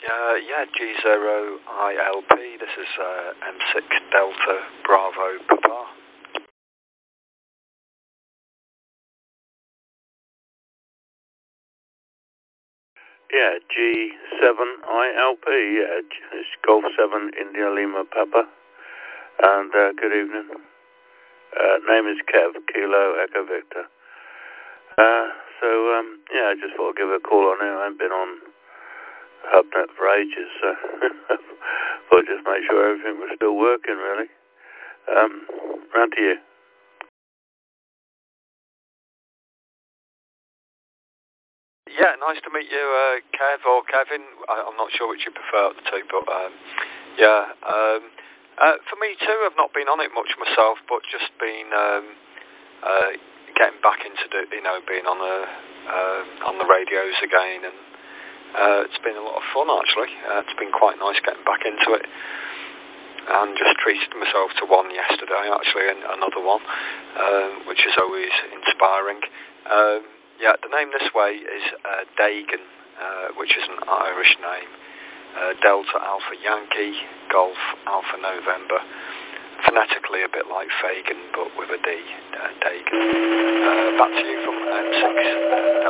Yeah, G0ILP. This is M6 Delta Bravo Papa. Yeah, G7ILP. Yeah, it's Golf 7 India Lima Papa. And good evening. Name is Kev, Kilo Echo Victor. Yeah, I just thought I'd give a call on it. I haven't been on HubNet for ages, so thought just make sure everything was still working, really. Round to you. Yeah, nice to meet you, Kev or Kevin. I'm not sure which you prefer of the two, but for me too, I've not been on it much myself, but just been getting back into being on the radios again, and it's been a lot of fun actually. It's been quite nice getting back into it, and just treated myself to one yesterday actually, and another one, which is always inspiring. Yeah, the name this way is Dagan, which is an Irish name. Delta Alpha Yankee, Golf Alpha November. Phonetically a bit like Fagan, but with a D. Dagan. Back to you from M6.